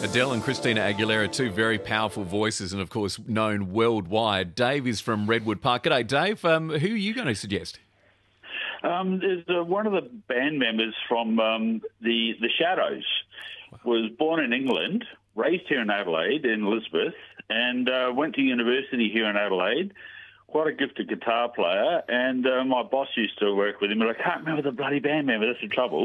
Adele and Christina Aguilera, two very powerful voices and, of course, known worldwide. Dave is from Redwood Park. G'day, Dave. Who are you going to suggest? There's one of the band members from the Shadows. Was born in England, raised here in Adelaide, in Elizabeth, and went to university here in Adelaide. Quite a gifted guitar player, and my boss used to work with him, but I can't remember the bloody band member. That's the trouble.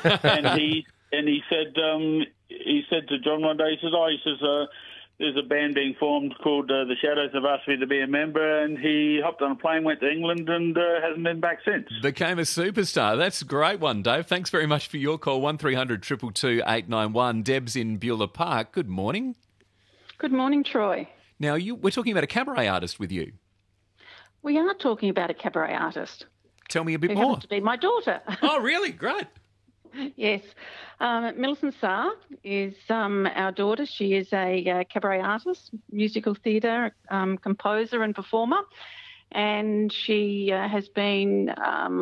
and he said to John one day, he says, there's a band being formed called The Shadows. Have asked me to be a member, and he hopped on a plane, went to England, and hasn't been back since. Became a superstar. That's a great one, Dave. Thanks very much for your call. 1300 222 891. Deb's in Beulah Park. Good morning. Good morning, Troy. Now, we're talking about a cabaret artist with you. We are talking about a cabaret artist. Tell me a bit who more. happens to be my daughter. Oh, really? Great. Yes. Millicent Saar is our daughter. She is a cabaret artist, musical theatre composer and performer, and she has been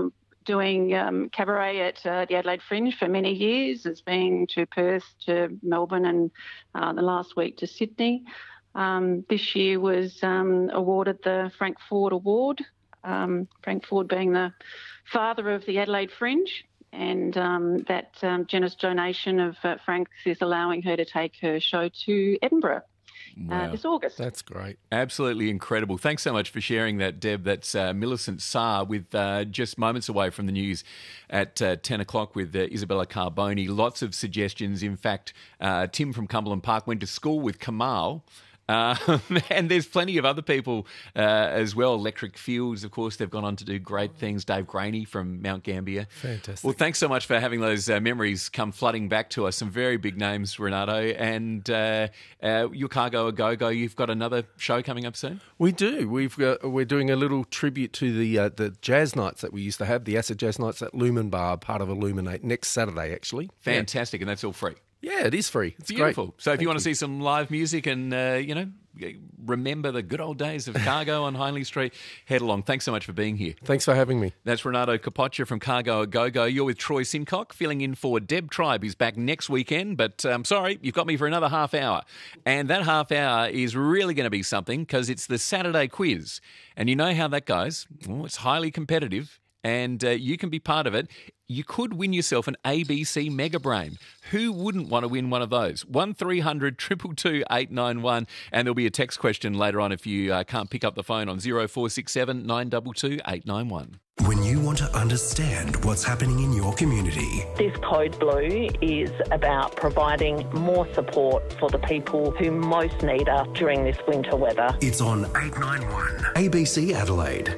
doing cabaret at the Adelaide Fringe for many years. Has been to Perth, to Melbourne, and the last week to Sydney. This year was awarded the Frank Ford Award, Frank Ford being the father of the Adelaide Fringe, and that generous donation of Frank's is allowing her to take her show to Edinburgh this August. That's great. Absolutely incredible. Thanks so much for sharing that, Deb. That's Millicent Saar with just moments away from the news at 10 o'clock with Isabella Carboni. Lots of suggestions. In fact, Tim from Cumberland Park went to school with Kamal. And there's plenty of other people as well. Electric Fields, of course, they've gone on to do great things. Dave Graney from Mount Gambier. Fantastic. Well, thanks so much for having those memories come flooding back to us. Some very big names, Renato. And your Cargo A Go-Go, you've got another show coming up soon? We do. We're doing a little tribute to the jazz nights that we used to have, the Acid Jazz Nights at Lumen Bar, part of Illuminate, next Saturday, actually. Fantastic, and that's all free. Yeah, it is free. It's beautiful. Great. So if you want to see some live music and, remember the good old days of Cargo on Hindley Street, head along. Thanks so much for being here. Thanks for having me. That's Renato Capoccia from Cargo A Go-Go. You're with Troy Simcock, filling in for Deb Tribe. He's back next weekend, but I'm sorry, you've got me for another half hour. And that half hour is really going to be something because it's the Saturday quiz. And you know how that goes. Well, it's highly competitive. And you can be part of it. You could win yourself an ABC Mega Brain. Who wouldn't want to win one of those? 1300 222 891. And there'll be a text question later on if you can't pick up the phone on 0467 922 891. When you want to understand what's happening in your community. This Code Blue is about providing more support for the people who most need us during this winter weather. It's on 891 ABC Adelaide.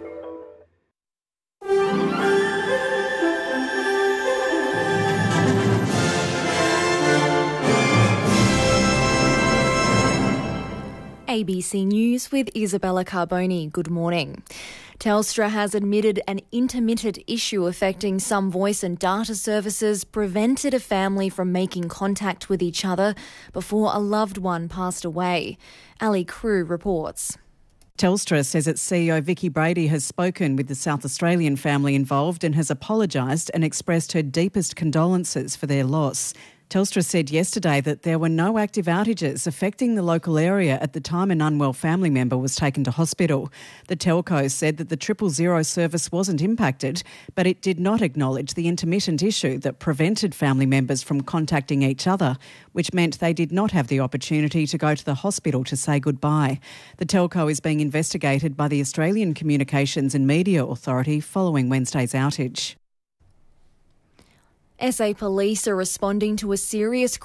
ABC News with Isabella Carboni. Good morning. Telstra has admitted an intermittent issue affecting some voice and data services prevented a family from making contact with each other before a loved one passed away. Ali Crew reports. Telstra says its CEO Vicky Brady has spoken with the South Australian family involved and has apologised and expressed her deepest condolences for their loss. Telstra said yesterday that there were no active outages affecting the local area at the time an unwell family member was taken to hospital. The telco said that the 000 service wasn't impacted, but it did not acknowledge the intermittent issue that prevented family members from contacting each other, which meant they did not have the opportunity to go to the hospital to say goodbye. The telco is being investigated by the Australian Communications and Media Authority following Wednesday's outage. SA Police are responding to a serious